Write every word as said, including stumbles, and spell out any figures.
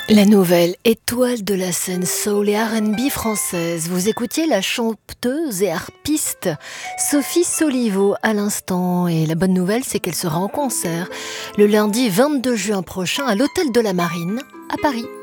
La nouvelle étoile de la scène soul et R and B française. Vous écoutiez la chanteuse et harpiste Sophie Soliveau à l'instant. Et la bonne nouvelle, c'est qu'elle sera en concert le lundi vingt-deux juin prochain à l'Hôtel de la Marine à Paris.